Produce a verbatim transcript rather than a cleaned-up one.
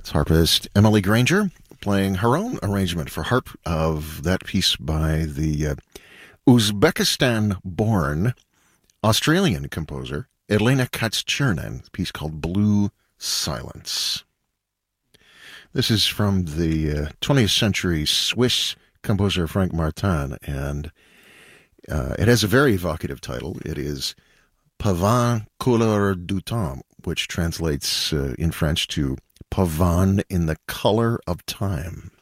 Harpist Emily Granger playing her own arrangement for harp of that piece by the uh, Uzbekistan-born Australian composer Elena Katz-Chernin, a piece called Blue Silence. This is from the uh, twentieth century Swiss composer Frank Martin, and uh, it has a very evocative title. It is Pavane couleur du temps, which translates uh, in French to Pavane in the color of time.